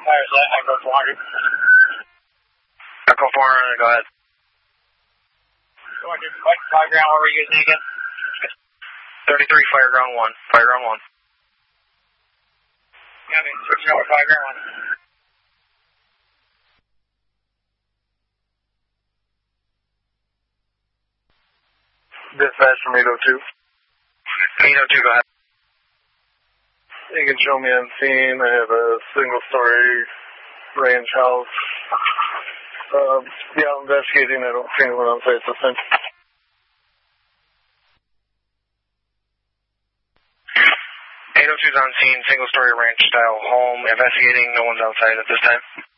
Fire set, Echo 400. Echo 400, go ahead. 200, what fire ground were we using again? 33, fire ground 1. Fire ground 1. Copy, switching over fire ground 1. Dispatch from 802. 802, go ahead. You can show me on scene. I have a single-story ranch house. Yeah, I'm investigating. I don't see anyone outside the fence. 802's on scene, single-story ranch-style home. Investigating. No one's outside at this time.